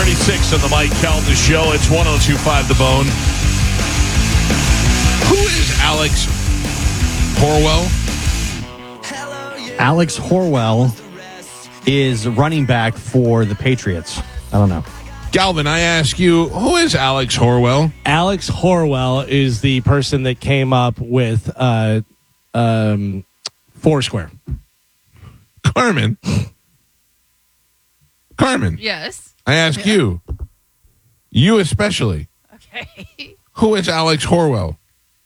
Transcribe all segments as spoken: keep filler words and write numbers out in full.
thirty-six on the Mike Calta Show. It's one oh two point five The Bone. Who is Alex Horwell? Alex Horwell is running back for the Patriots. I don't know. Galvin, I ask you, who is Alex Horwell? Alex Horwell is the person that came up with uh, um, Foursquare. Carmen. Carmen. Yes. I ask you, you especially, Okay. who is Alex Horwell?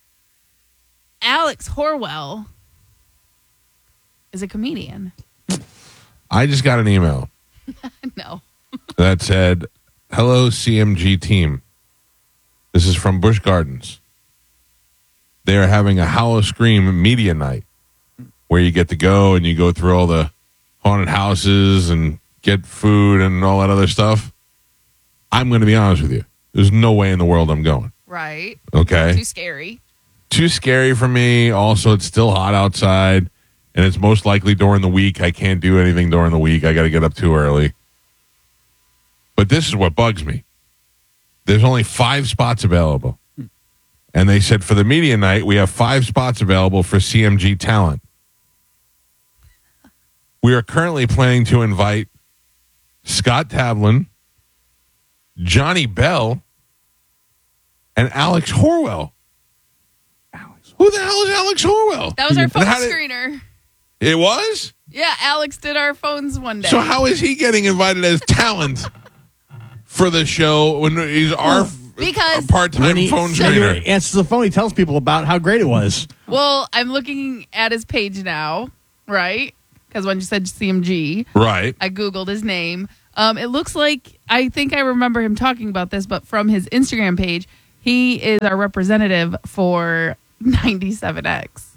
Alex Horwell is a comedian. I just got an email No. that said, hello, C M G team. This is from Busch Gardens. They are having a Hollow Scream media night where you get to go and you go through all the haunted houses and get food and all that other stuff. I'm going to be honest with you. There's no way in the world I'm going. Right. Okay. Too scary. Too scary for me. Also, it's still hot outside, and it's most likely during the week. I can't do anything during the week. I got to get up too early. But this is what bugs me. There's only five spots available. And they said for the media night, we have five spots available for C M G talent. We are currently planning to invite Scott Tavlin, Johnny Bell, and Alex Horwell. Alex. Who the hell is Alex Horwell? That was our phone How did- screener. It was? Yeah, Alex did our phones one day. So how is he getting invited as talent for the show when he's our Because- part-time When he, phone when he screener? answers the phone, he tells people about how great it was. Well, I'm looking at his page now, right? Because when you said C M G, Right. I Googled his name. Um, it looks like, I think I remember him talking about this, but from his Instagram page, he is our representative for ninety-seven X,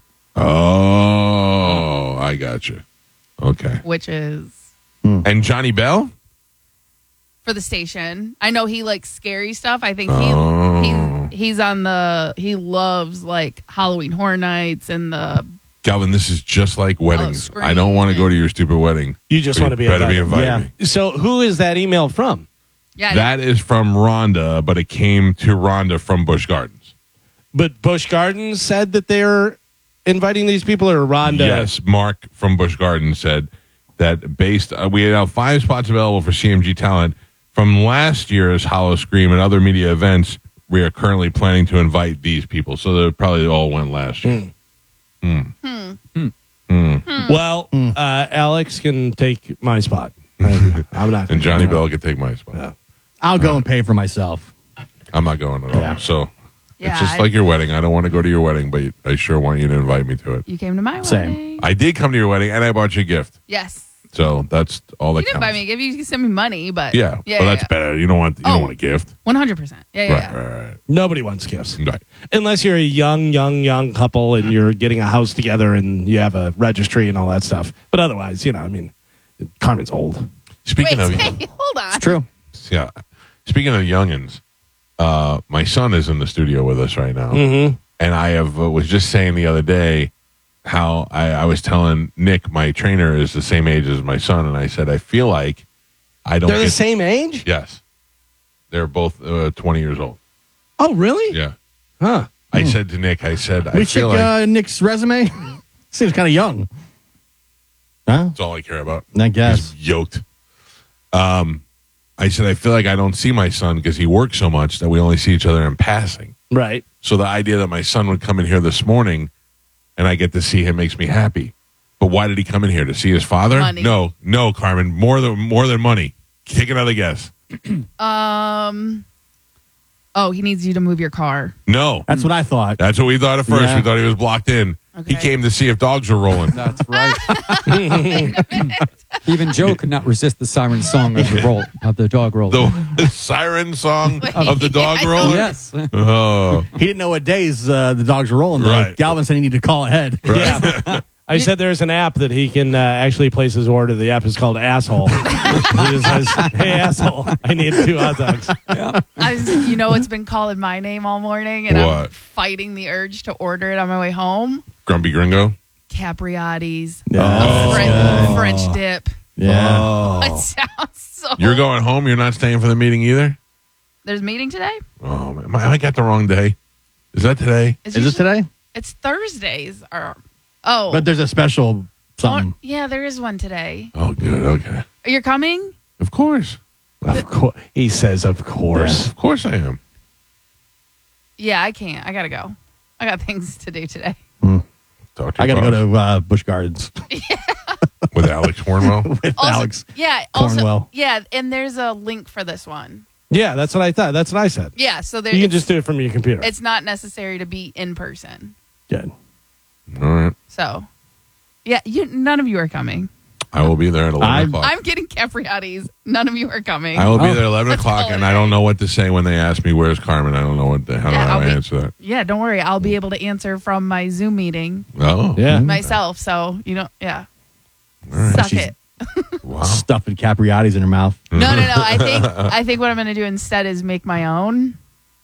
Oh, I got you. Okay. which is And Johnny Bell? for the station. I know he likes scary stuff. I think he, Oh. he he's on the, he loves like Halloween Horror Nights and the, Calvin, this is just like weddings. Scream. I don't want to go to your stupid wedding. You just But want to be better invited. be invited Yeah. me. So who is that email from? yeah. That is from Rhonda, but it came to Rhonda from Busch Gardens. But Busch Gardens said that they're inviting these people, or Rhonda? Yes, Mark from Busch Gardens said that based, uh, we have five spots available for C M G talent from last year's Hollow Scream and other media events. We are currently planning to invite these people, so they probably all went last year. Well, uh, Alex can take my spot. I, I'm not. And Johnny Bell could take my spot. Yeah. I'll go and pay for myself. I'm not going at all. Yeah. So Yeah, it's just I- like your wedding. I don't want to go to your wedding, but I sure want you to invite me to it. You came to my Same. wedding. I did come to your wedding, and I bought you a gift. Yes. So that's all that You didn't counts. buy me a gift. You can send me money, but Yeah, yeah, well, yeah, that's better. You don't want you don't Oh. want a gift, one hundred percent. Yeah, yeah, right, yeah. right, right, Nobody wants gifts. right. Unless you're a young, young, young couple and you're getting a house together and you have a registry and all that stuff. But otherwise, you know, I mean, Carmen's old. Speaking Wait, of hey, hold on. It's true. yeah, speaking of youngins, uh, my son is in the studio with us right now, Mm-hmm. and I have uh, was just saying the other day how I, I was telling Nick, my trainer, is the same age as my son, and I said I feel like I don't. They're the get- same age? Yes, they're both uh, twenty years old. Oh, really? Yeah, Huh. I said to Nick, I said I we feel check like uh, Nick's resume. Seems kind of young. Huh? that's all I care about. I guess. He's yoked. Um, I said, I feel like I don't see my son because he works so much that we only see each other in passing. Right. So the idea that my son would come in here this morning and I get to see him makes me happy. But why did he come in here? To see his father? Money. No, no, Carmen. More than more than money. Take another guess. Um. Oh, he needs you to move your car. No. That's what I thought. That's what we thought at first. Yeah. We thought he was blocked in. Okay. He came to see if dogs were rolling. That's right. Even Joe could not resist the siren song of the roll of the dog roll. The siren song Wait, of the dog I roller? Yes. Oh. He didn't know what days uh, the dogs were rolling. Though. Right. Galvin said he needed to call ahead. Yeah. I said there's an app that he can uh, actually place his order. The app is called Asshole. He just says, hey, asshole, I need two hot dogs. I was, you know, it's been calling my name all morning, and I'm What? fighting the urge to order it on my way home. Grumpy Gringo? Capriati's, Yeah. Oh. French, French dip. Yeah. Oh. It sounds so You're going home? You're not staying for the meeting either? There's a meeting today? Oh, man. I got the wrong day. Is that today? It's Is it usually- today? It's Thursdays. Or, oh. But there's a special something. Oh, yeah, there is one today. Oh, good. Okay. You're coming? Of course. Of course. He says, of course. Of course I am. Yeah, I can't. I got to go. I got things to do today. Talk to I got to your go boss. to uh, Busch Gardens With Alex Hornwell. with Also, Alex. Yeah. Also, Cornwell. yeah, and there's a link for this one. Yeah, that's what I thought. That's what I said. Yeah, so there, You can it's, just do it from your computer. it's not necessary to be in person. Good. All right. So, yeah, you none of you are coming. I will be there at eleven I'm- o'clock. I'm getting Capriati's. None of you are coming. I will be Oh. there at eleven That's o'clock, all and it I don't is. know what to say when they ask me, where's Carmen? I don't know what the, how Yeah, do I'll I be- answer that. Yeah, don't worry. I'll be able to answer from my Zoom meeting Oh. yeah. myself. So, you know, yeah. right. Suck She's- it. Wow. Stuffing Capriati's in her mouth. No, no, no. I think I think what I'm going to do instead is make my own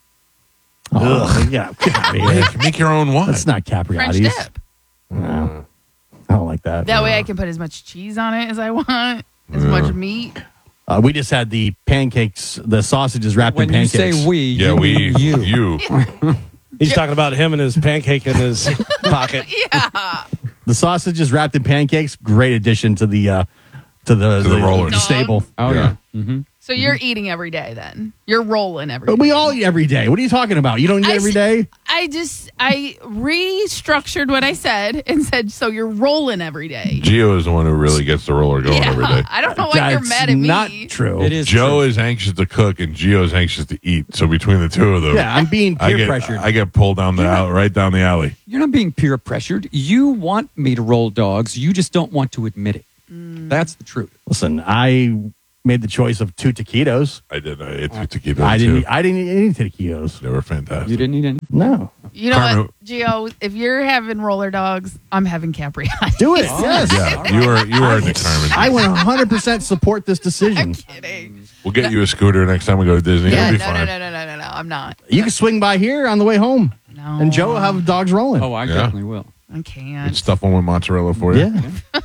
Oh, yeah. Get out of here. Make, make your own wine. That's not French Capriati's. dip. No. I don't like that. That way I can put as much cheese on it as I want, as much meat. Uh, we just had the pancakes, the sausages wrapped When in you pancakes. say we, Yeah, you we, mean you. you. He's talking about him and his pancake in his pocket. Yeah. The sausages wrapped in pancakes, great addition to the uh, to the, To the rollers. the stable. Oh, Yeah. yeah. Mm-hmm. So you're eating every day then. You're rolling every But day. we all eat every day. What are you talking about? You don't eat I every s- day? I just I restructured what I said and said so you're rolling every day. Gio is the one who really gets the roller going Yeah. every day. I don't know why you're That's mad at me. not true. It is Joe true. is anxious to cook, and Gio is anxious to eat. So between the two of them, Yeah, I'm being I peer get pressured. I get pulled down the alley, right down the alley. You're not being peer pressured. You want me to roll dogs. You just don't want to admit it. That's the truth. Listen, I made the choice of two taquitos. I did. I ate two taquitos I didn't. too. I didn't eat any taquitos. They were fantastic. You didn't eat any. No. You know Carmen- what, Gio? If you're having roller dogs, I'm having Capri. Do it. Yes. Yeah, you are you are determined. I one hundred percent support this decision. I'm kidding. We'll get you a scooter next time we go to Disney. Yeah, It'll no, be no, fine. no, no, no, no, no. I'm not. You can swing by here on the way home, No. and Joe will have dogs rolling. Oh, I Yeah. definitely will. I can't. Stuff one with mozzarella for you. yeah.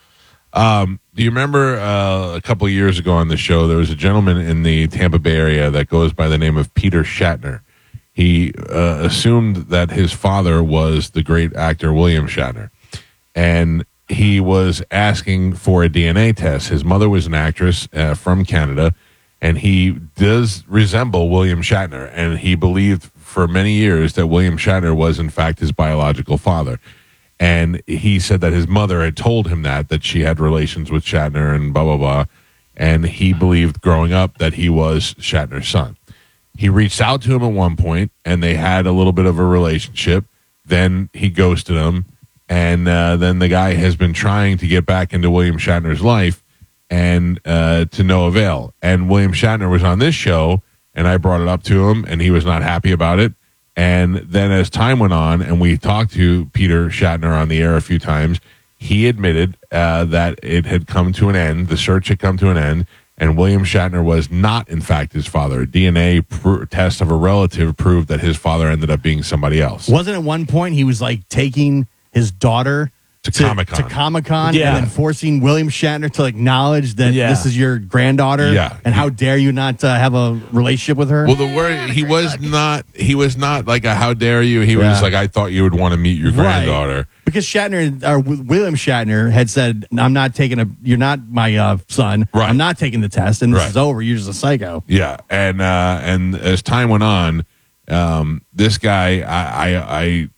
Um, do you remember uh, a couple of years ago on the show, there was a gentleman in the Tampa Bay area that goes by the name of Peter Shatner. He uh, assumed that his father was the great actor William Shatner, and he was asking for a D N A test. His mother was an actress uh, from Canada, and he does resemble William Shatner, and he believed for many years that William Shatner was, in fact, his biological father. And he said that his mother had told him that, that she had relations with Shatner and blah, blah, blah. And he believed growing up that he was Shatner's son. He reached out to him at one point, and they had a little bit of a relationship. Then he ghosted him. And uh, then the guy has been trying to get back into William Shatner's life, and uh, to no avail. And William Shatner was on this show, and I brought it up to him, and he was not happy about it. And then as time went on, and we talked to Peter Shatner on the air a few times, he admitted uh, that it had come to an end. The search had come to an end, and William Shatner was not, in fact, his father. A D N A pr- test of a relative proved that his father ended up being somebody else. Wasn't at one point he was like taking his daughter To Comic-Con. to Comic-Con Yeah. and then forcing William Shatner to acknowledge that Yeah. this is your granddaughter. Yeah. And how dare you not uh, have a relationship with her? Well, the word he was not he was not like a how dare you. He was Yeah. just like, I thought you would want to meet your granddaughter. Because Shatner, or W- William Shatner, had said, "I'm not taking a. You're not my uh, son. Right. I'm not taking the test, and this Right. is over. You're just a psycho." Yeah, and uh, and as time went on, um, this guy, I, I, I,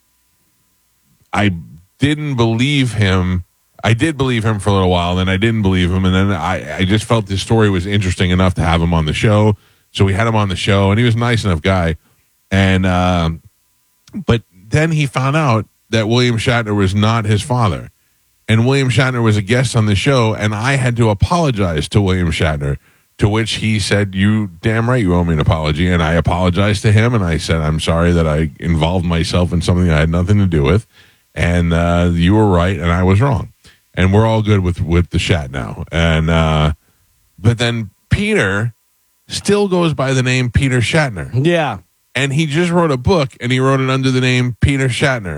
I didn't believe him. I did believe him for a little while, then I didn't believe him, and then I, I just felt this story was interesting enough to have him on the show. So we had him on the show, and he was a nice enough guy. And um, but then he found out that William Shatner was not his father, and William Shatner was a guest on the show, and I had to apologize to William Shatner. To which he said, "You damn right, you owe me an apology." And I apologized to him, and I said, "I'm sorry that I involved myself in something I had nothing to do with, and uh, you were right, and I was wrong." And we're all good with with the Shat now. And uh, but then Peter still goes by the name Peter Shatner. Yeah. And he just wrote a book, and he wrote it under the name Peter Shatner.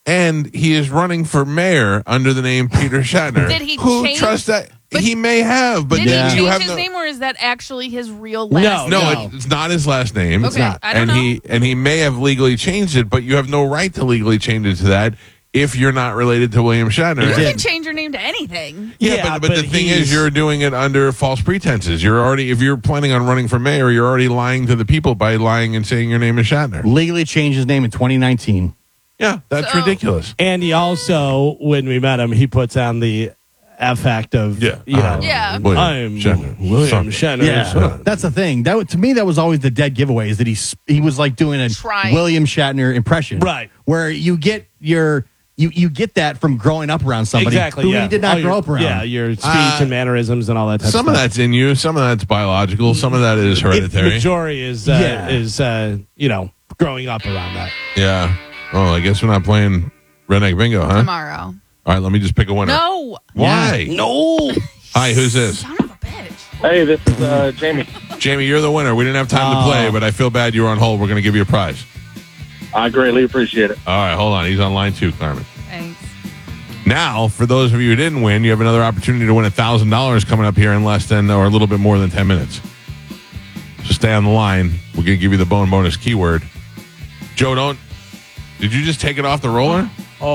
and he is running for mayor under the name Peter Shatner. Did he Who change- trusts that? but- He may have, but Did Yeah. he you change have his no, name, or is that actually his real last No, name? No, it's not his last name. Okay, I don't and know. he and he may have legally changed it, but you have no right to legally change it to that if you're not related to William Shatner. You did. can change your name to anything. Yeah, Yeah, but, but, but the thing he's- is, you're doing it under false pretenses. You're already, if you're planning on running for mayor, you're already lying to the people by lying and saying your name is Shatner. Legally changed his name in twenty nineteen. Yeah, that's So- ridiculous. And he also, when we met him, he puts on the affect of, Yeah, you know, uh, Yeah. William I'm Shatner. William Son. Shatner. Yeah, that's the thing. That to me, that was always the dead giveaway. Is that he s- he was like doing a Trying. William Shatner impression, Right. Where you get your you you get that from growing up around somebody Exactly. who Yeah. he did not All grow your- up around. Yeah, your speech Uh, and mannerisms and all that type Some of stuff. that's in you. Some of that's biological. Some of that is It- hereditary. majority is, uh, Yeah. is uh, you know, growing up around that. Yeah. Oh, I guess we're not playing Redneck Bingo, huh? Tomorrow. All right, let me just pick a winner. No. Why? No. Hi, who's this? Son of a bitch. Hey, this is uh, Jamie. Jamie, you're the winner. We didn't have time to Oh. play, but I feel bad you were on hold. We're going to give you a prize. I greatly appreciate it. All right, hold on. He's on line two, Carmen. Thanks. Now, for those of you who didn't win, you have another opportunity to win one thousand dollars coming up here in less than or a little bit more than ten minutes. So stay on the line. We're going to give you the bone bonus keyword. Joe, don't. Did you just take it off the roller?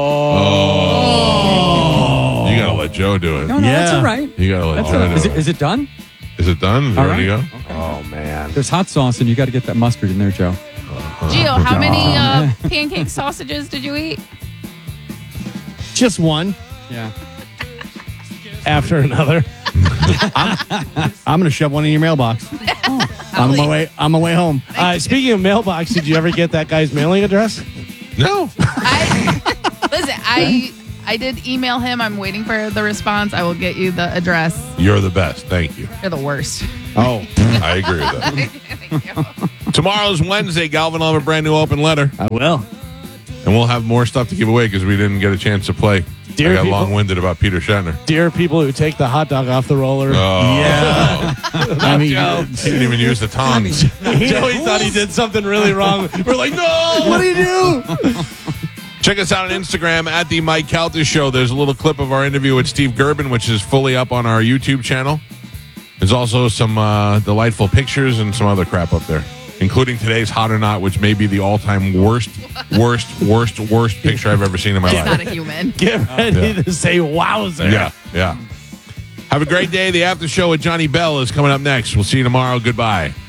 Oh. You got to let Joe do it. No, no, that's Yeah. all right. You got to let That's Joe all right. do Is it. it, is it done? Is it done? Is it All ready to right. go? Oh, man. There's hot sauce, and you got to get that mustard in there, Joe. Gio, how many uh, pancake sausages did you eat? Just one. Yeah. After another. I'm gonna shove one in your mailbox. I'm on my way. On my way home. Uh, speaking of mailbox, did you ever get that guy's mailing address? No. I listen. I I did email him. I'm waiting for the response. I will get you the address. You're the best. Thank you. You're the worst. Oh, I agree with that. Thank you. Tomorrow's Wednesday. Galvin will have a brand new open letter. I will. And we'll have more stuff to give away because we didn't get a chance to play. Dear I got people- long-winded about Peter Shatner. Dear people who take the hot dog off the roller. Oh, Yeah. I mean, he didn't even use the tongs. Joey thought he did something really wrong. We're like, no. what do you do? Check us out on Instagram at the Mike Calter Show. There's a little clip of our interview with Steve Gerben, which is fully up on our YouTube channel. There's also some uh, delightful pictures and some other crap up there, including today's Hot or Not, which may be the all-time worst, worst, worst, worst picture I've ever seen in my It's life. not a human. Get ready Yeah. to say wowzer. Yeah, yeah. Have a great day. The after show with Johnny Bell is coming up next. We'll see you tomorrow. Goodbye.